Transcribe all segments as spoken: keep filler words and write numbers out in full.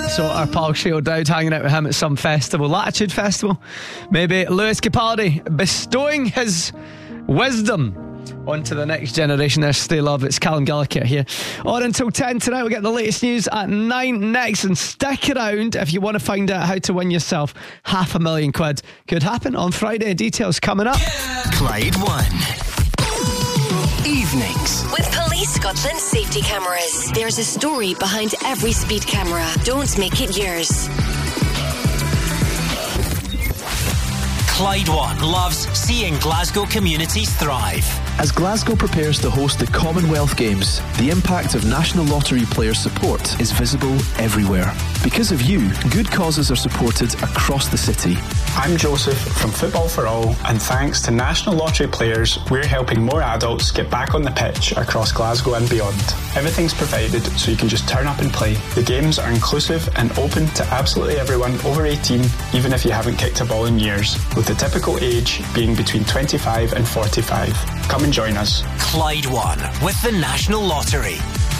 So our pal Sheo Dowd hanging out with him at some festival, Latitude Festival. Maybe Lewis Capaldi bestowing his wisdom onto the next generation. There's Stay Love. It's Callum Gallagher here. On until ten tonight. We'll get the latest news at nine next. And stick around if you want to find out how to win yourself half a million quid. Could happen on Friday. Details coming up. Clyde One Evenings. With Police Scotland safety cameras, there's a story behind every speed camera. Don't make it yours. Clyde One loves seeing Glasgow communities thrive. As Glasgow prepares to host the Commonwealth Games, the impact of National Lottery player support is visible everywhere. Because of you, good causes are supported across the city. I'm Joseph from Football for All, and thanks to National Lottery players, we're helping more adults get back on the pitch across Glasgow and beyond. Everything's provided so you can just turn up and play. The games are inclusive and open to absolutely everyone over eighteen, even if you haven't kicked a ball in years, with the typical age being between twenty-five and forty-five. Come and join us. Clyde One with the National Lottery.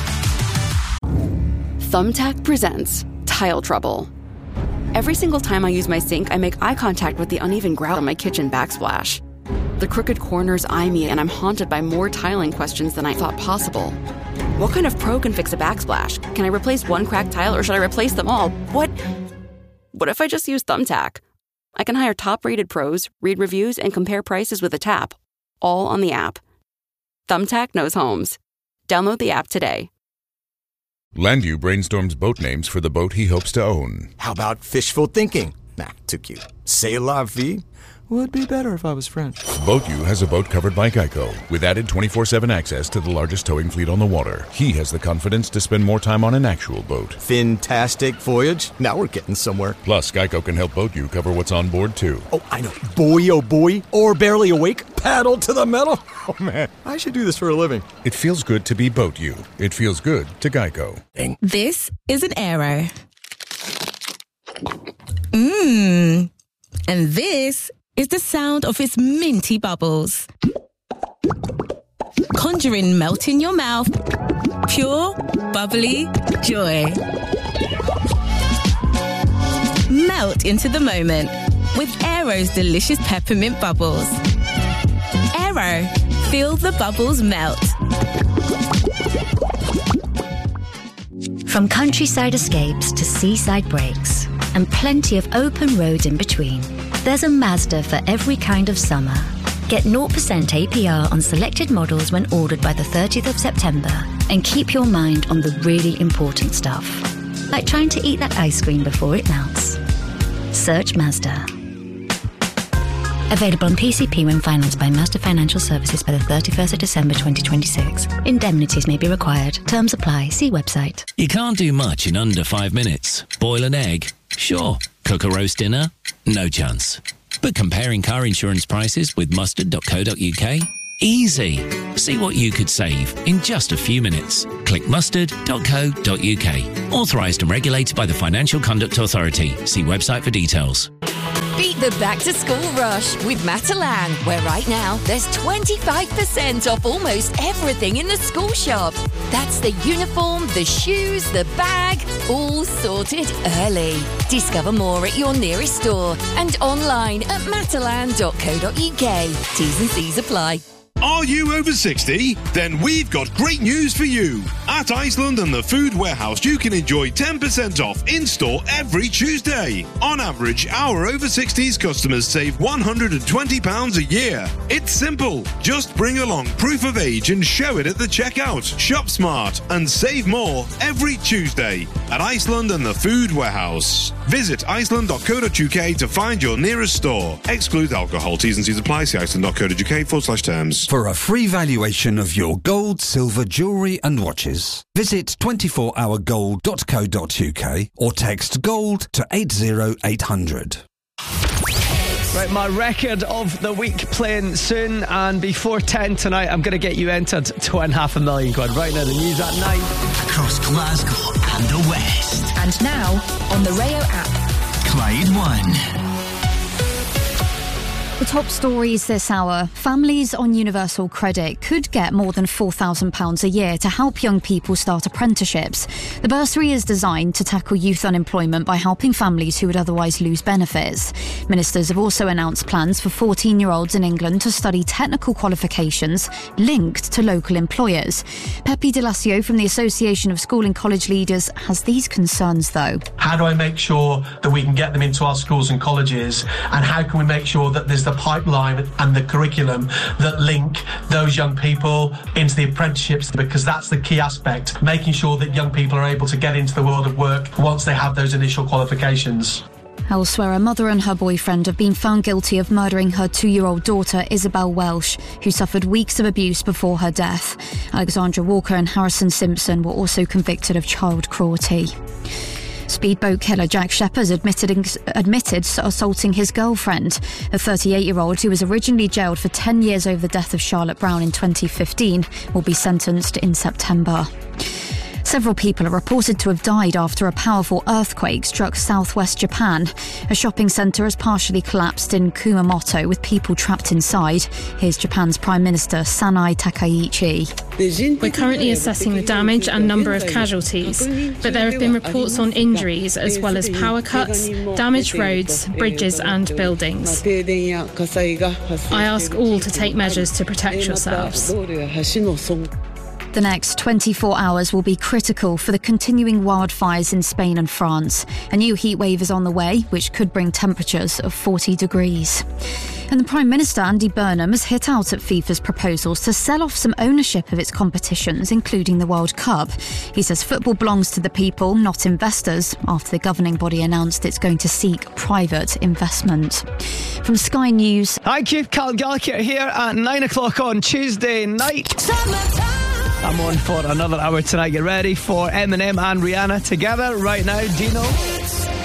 Thumbtack presents Tile Trouble. Every single time I use my sink, I make eye contact with the uneven grout on my kitchen backsplash. The crooked corners eye me, and I'm haunted by more tiling questions than I thought possible. What kind of pro can fix a backsplash? Can I replace one cracked tile, or should I replace them all? What? What if I just use Thumbtack? I can hire top-rated pros, read reviews, and compare prices with a tap, all on the app. Thumbtack knows homes. Download the app today. Landu brainstorms boat names for the boat he hopes to own. How about fishful thinking? Nah, too cute. C'est la vie? Would be better if I was French. BoatU has a boat covered by Geico, with added twenty-four seven access to the largest towing fleet on the water. He has the confidence to spend more time on an actual boat. Fantastic voyage. Now we're getting somewhere. Plus, Geico can help BoatU cover what's on board, too. Oh, I know. Boy, oh boy. Or barely awake. Paddle to the metal. Oh, man. I should do this for a living. It feels good to be BoatU. It feels good to Geico. Dang. This is an Aero. Mmm. And this is the sound of its minty bubbles. Conjuring melt in your mouth. Pure, bubbly joy. Melt into the moment with Aero's delicious peppermint bubbles. Aero, feel the bubbles melt. From countryside escapes to seaside breaks, and plenty of open roads in between, there's a Mazda for every kind of summer. Get zero percent A P R on selected models when ordered by the thirtieth of September, and keep your mind on the really important stuff, like trying to eat that ice cream before it melts. Search Mazda. Available on P C P when financed by Mazda Financial Services by the thirty-first of December twenty twenty-six. Indemnities may be required. Terms apply. See website. You can't do much in under five minutes. Boil an egg? Sure. Cook a roast dinner? No chance. But comparing car insurance prices with mustard dot co dot uk? Easy. See what you could save in just a few minutes. Click mustard dot co dot uk. Authorised and regulated by the Financial Conduct Authority. See website for details. Beat the back-to-school rush with Matalan, where right now there's twenty-five percent off almost everything in the school shop. That's the uniform, the shoes, the bag, all sorted early. Discover more at your nearest store and online at matalan dot co dot uk. T's and C's apply. Are you over sixty? Then we've got great news for you. At Iceland and the Food Warehouse, you can enjoy ten percent off in-store every Tuesday. On average, our over sixties customers save one hundred twenty pounds a year. It's simple. Just bring along proof of age and show it at the checkout. Shop smart and save more every Tuesday at Iceland and the Food Warehouse. Visit iceland dot co dot uk to find your nearest store. Exclude alcohol. T's and C's apply. See iceland dot co dot uk forward slash terms. For a free valuation of your gold, silver, jewellery and watches, visit twenty-four hour gold dot co dot uk or text GOLD to eight zero eight hundred. Right, my record of the week playing soon, and before ten tonight I'm going to get you entered to win half a million quid. Right now, the news at nine. Across Glasgow and the West. And now on the Rayo app. Clyde One. The top stories this hour. Families on Universal Credit could get more than four thousand pounds a year to help young people start apprenticeships. The bursary is designed to tackle youth unemployment by helping families who would otherwise lose benefits. Ministers have also announced plans for fourteen-year-olds in England to study technical qualifications linked to local employers. Pepe De Lacio from the Association of School and College Leaders has these concerns, though. How do I make sure that we can get them into our schools and colleges? And how can we make sure that there's the pipeline and the curriculum that link those young people into the apprenticeships, because that's the key aspect, making sure that young people are able to get into the world of work once they have those initial qualifications. Elsewhere, a mother and her boyfriend have been found guilty of murdering her two-year-old daughter, Isabel Welsh, who suffered weeks of abuse before her death. Alexandra Walker and Harrison Simpson were also convicted of child cruelty. Speedboat killer Jack Shepherd admitted, admitted assaulting his girlfriend. The thirty-eight-year-old, who was originally jailed for ten years over the death of Charlotte Brown in twenty fifteen, will be sentenced in September. Several people are reported to have died after a powerful earthquake struck southwest Japan. A shopping centre has partially collapsed in Kumamoto with people trapped inside. Here's Japan's Prime Minister Sanai Takaichi. We're currently assessing the damage and number of casualties, but there have been reports on injuries as well as power cuts, damaged roads, bridges and buildings. I ask all to take measures to protect yourselves. The next twenty-four hours will be critical for the continuing wildfires in Spain and France. A new heat wave is on the way, which could bring temperatures of forty degrees. And the Prime Minister, Andy Burnham, has hit out at FIFA's proposals to sell off some ownership of its competitions, including the World Cup. He says football belongs to the people, not investors, after the governing body announced it's going to seek private investment. From Sky News. Thank you, Callum Gallagher here at nine o'clock on Tuesday night. I'm on for another hour tonight. Get ready for Eminem and Rihanna together right now. Dino.